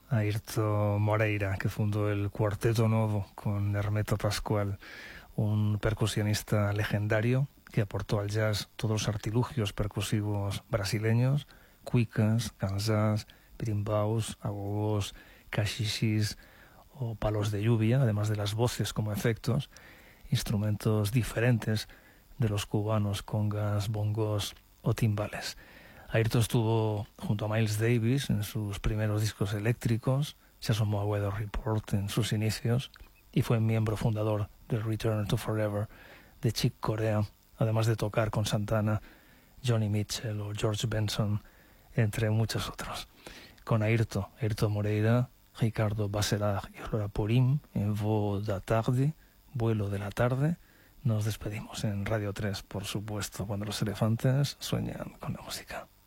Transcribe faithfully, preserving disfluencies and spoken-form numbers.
Airto Moreira, que fundó el Cuarteto Novo con Hermeto Pascual, un percusionista legendario que aportó al jazz todos los artilugios percusivos brasileños, cuicas, ganzás, birimbaos, agogós, cachixis o palos de lluvia, además de las voces como efectos, instrumentos diferentes de los cubanos, congas, bongos o timbales. Airto estuvo junto a Miles Davis en sus primeros discos eléctricos, se asomó a Weather Report en sus inicios y fue miembro fundador de Return to Forever de Chick Corea, además de tocar con Santana, Johnny Mitchell o George Benson, entre muchos otros. Con Airto, Airto Moreira, Ricardo Bachelard y Flora Purim, en Vol da Tarde, Vuelo de la Tarde, nos despedimos en Radio tres, por supuesto, cuando los elefantes sueñan con la música.